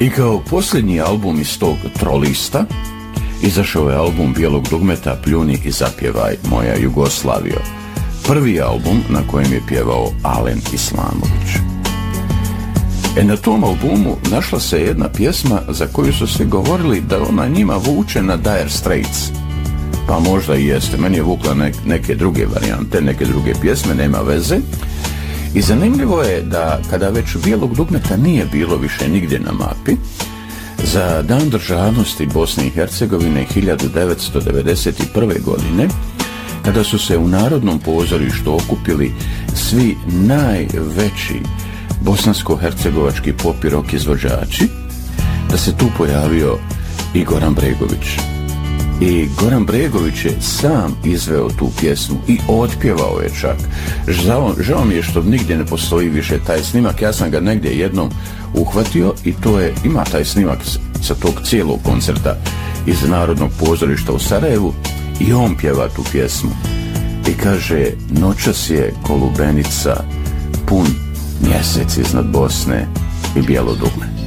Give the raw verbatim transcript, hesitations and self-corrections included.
I kao posljednji album iz tog trolista izašao je album Bijelog dugmeta Pljuni i zapjevaj moja Jugoslavio. Prvi album na kojem je pjevao Alen Islamović. E na tom albumu našla se jedna pjesma za koju su svi govorili da ona njima vuče na Dire Straits. Pa možda i jeste. Meni je vukla nek, neke druge varijante, neke druge pjesme, nema veze. I zanimljivo je da kada već Bijelog dugmeta nije bilo više nigdje na mapi, za Dan državnosti Bosne i Hercegovine hiljadu devetsto devedeset prve. godine, kada su se u Narodnom pozorištu okupili svi najveći bosansko-hercegovački pop i rock izvođači, da se tu pojavio i Goran Bregović. I Goran Bregović je sam izveo tu pjesmu i otpjevao je čak. Žao, žao mi je što nigdje ne postoji više taj snimak. Ja sam ga negdje jednom uhvatio i to je, ima taj snimak sa tog cijelog koncerta iz Narodnog pozorišta u Sarajevu i on pjeva tu pjesmu. I kaže, noćas je Kolubenica, pun mjesec iznad Bosne i bijelo dugme.